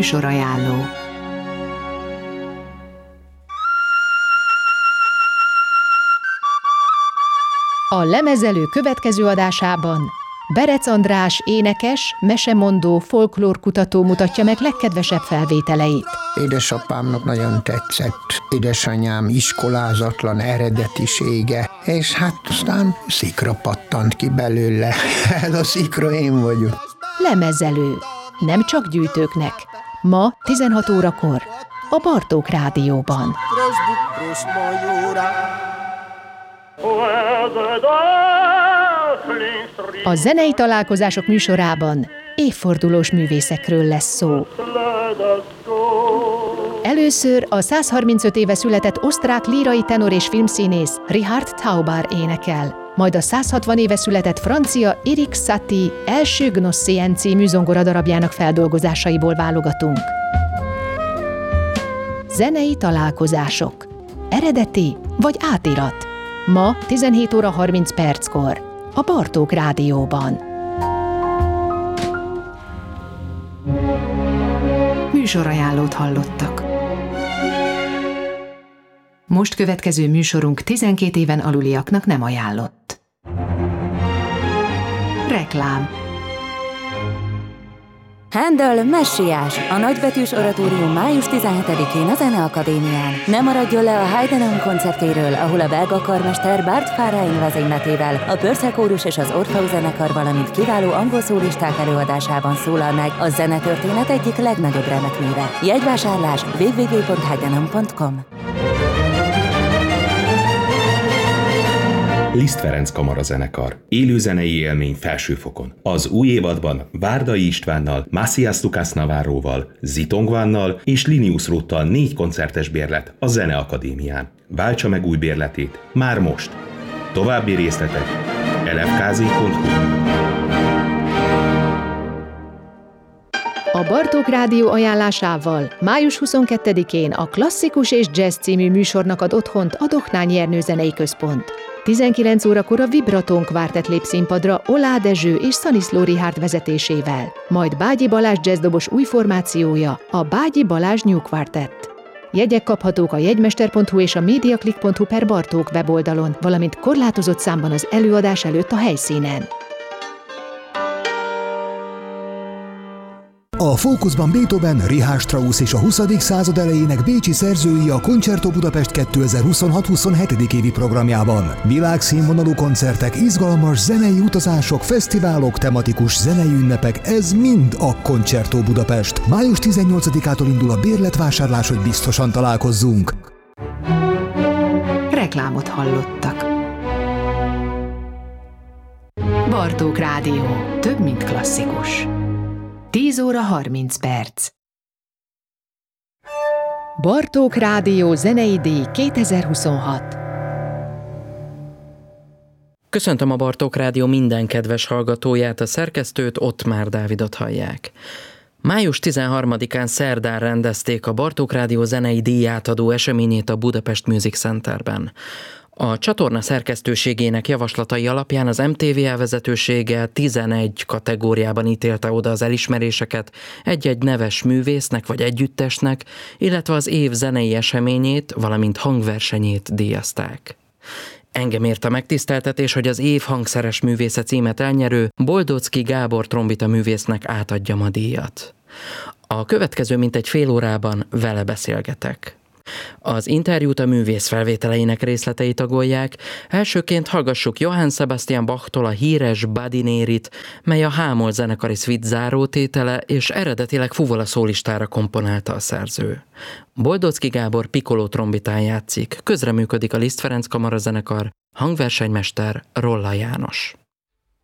Műsorajánló. A Lemezelő következő adásában Berec András énekes, mesemondó, folklórkutató mutatja meg legkedvesebb felvételeit. Édesapámnak nagyon tetszett édesanyám iskolázatlan eredetisége, és hát aztán szikra pattant ki belőle. Ez a szikra én vagyok. Lemezelő. Nem csak gyűjtőknek. Ma 16 órakor a Bartók Rádióban. A zenei találkozások műsorában évfordulós művészekről lesz szó. Először a 135 éve született osztrák lírai tenor és filmszínész Richard Tauber énekel, majd a 160 éve született francia Erik Satie első Gnossien című zongoradarabjának feldolgozásaiból válogatunk. Zenei találkozások. Eredeti vagy átirat? Ma 17 óra 30 perckor a Bartók Rádióban. Műsorajánlót hallottak. Most következő műsorunk 12 éven aluliaknak nem ajánlott. Reklám. Handel Messiás, a nagybetűs oratórium május 17-én a Zeneakadémián. Ne maradjon le a Heidenheim koncertjéről, ahol a belga karmester Bart Fárain vezényletével a Purcell kórus és az Orpheus zenekar, valamint kiváló angol szólisták előadásában szólal meg a zenetörténet egyik legnagyobb remekműve. Jegyvásárlás www.heidenheim.com. Liszt Ferenc kamarazenekar. Élőzenei élmény felsőfokon. Az új évadban Várdai Istvánnal, Macias Lucas Navarróval, Zitongvánnal és Linius Ruttal 4 koncertes bérlet a Zeneakadémián. Váltsa meg új bérletét már most. További részletek elefkázik.hu. A Bartók Rádió ajánlásával május 22-én a Klasszikus és Jazz című műsornak ad otthont a Dohnányi Ernő Zenei Központ. 19 órakor a Vibraton Quartet lép színpadra Olá Dezső és Szaniszló Richárd vezetésével, majd Bágyi Balázs jazzdobos új formációja, a Bágyi Balázs New Quartet. Jegyek kaphatók a jegymester.hu és a mediaclick.hu/Bartók weboldalon, valamint korlátozott számban az előadás előtt a helyszínen. A fókuszban Beethoven, Richard Strauss és a 20. század elejének bécsi szerzői a Concerto Budapest 2026-27. évi programjában. Világszínvonalú koncertek, izgalmas zenei utazások, fesztiválok, tematikus zenei ünnepek, ez mind a Concerto Budapest. Május 18-ától indul a bérletvásárlás, hogy biztosan találkozzunk. Reklámot hallottak. Bartók Rádió. Több, mint klasszikus. 10 óra 30 perc. Bartók Rádió zenei díj 2026. Köszöntöm a Bartók Rádió minden kedves hallgatóját, a szerkesztőt, Ottmár Dávidot hallják. Május 13-án szerdán rendezték a Bartók Rádió zenei díjátadó eseményét a Budapest Music Centerben. A csatorna szerkesztőségének javaslatai alapján az MTV elvezetősége 11 kategóriában ítélte oda az elismeréseket egy-egy neves művésznek vagy együttesnek, illetve az év zenei eseményét, valamint hangversenyét díjazták. Engem ért a megtiszteltetés, hogy az év hangszeres művésze címet elnyerő Boldocki Gábor trombita művésznek átadjam a díjat. A következő mintegy fél órában vele beszélgetek. Az interjút a művész felvételeinek részletei tagolják. Elsőként hallgassuk Johann Sebastian Bachtól a híres Badinérit, mely a H-moll zenekari szvit zárótétele, és eredetileg fuvola szólistára komponálta a szerző. Boldocki Gábor piccolo trombitán játszik, közreműködik a Liszt Ferenc kamarazenekar, hangversenymester Rolla János.